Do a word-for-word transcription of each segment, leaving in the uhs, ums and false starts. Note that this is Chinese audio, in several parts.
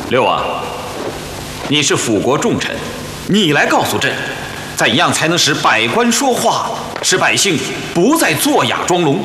六王，你是辅国重臣，你来告诉朕，怎样才能使百官说话，使百姓不再作哑装聋？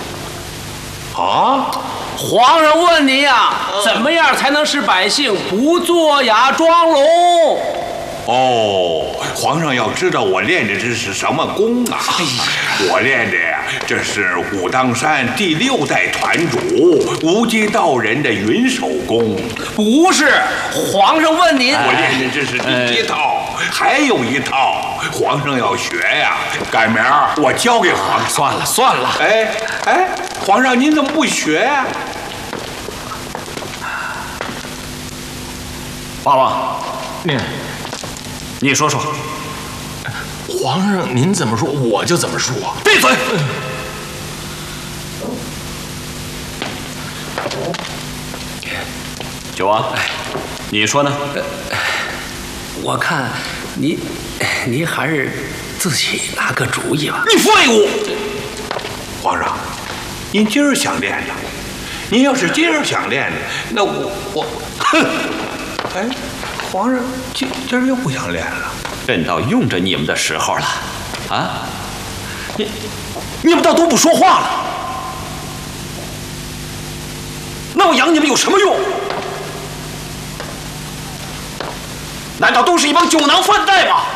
啊！皇上问你呀、啊，怎么样才能使百姓不作哑装聋？ 哦，皇上要知道我练的这是什么功啊？我练的呀，这是武当山第六代团主无极道人的云手功。 不是，皇上问您， 我练的这是第一套，还有一套，皇上要学呀。赶明儿我教给皇上。 算了算了， 哎哎，皇上您怎么不学呀？ 八王， 嗯。 你说说， 皇上您怎么说我就怎么说。 闭嘴！九王，你说呢？ 我看你，你还是自己拿个主意吧。 你废物！ 皇上，您今儿想练的，您要是今儿想练的，那我我哼！哎。皇上今今儿又不想练了， 朕到用着你们的时候了，啊！你你们倒都不说话了，那我养你们有什么用？难道都是一帮酒囊饭袋吗？